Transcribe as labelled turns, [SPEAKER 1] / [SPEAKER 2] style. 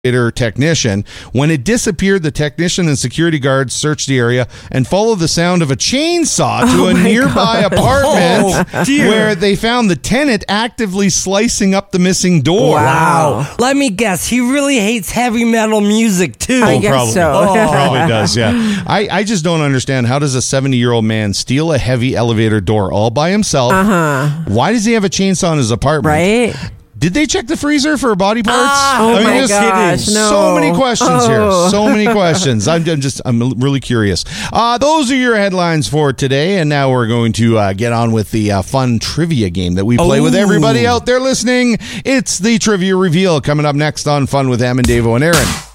[SPEAKER 1] technician. When it disappeared, the technician and security guards searched the area and followed the sound of a chainsaw to a nearby apartment where they found the tenant actively slicing up the missing door.
[SPEAKER 2] Wow. Let me guess. He really hates heavy metal music, too.
[SPEAKER 3] I guess so.
[SPEAKER 1] Probably does, yeah. I just don't understand. How does a 70-year-old man steal a heavy elevator door all by himself? Why does he have a chainsaw in his apartment?
[SPEAKER 3] Right?
[SPEAKER 1] Did they check the freezer for body parts?
[SPEAKER 3] My gosh, no.
[SPEAKER 1] So many questions here. So many questions. I'm really curious. Those are your headlines for today, and now we're going to get on with the fun trivia game that we play with everybody out there listening. It's the Trivia Reveal coming up next on Fun with Em and Davo and Aaron.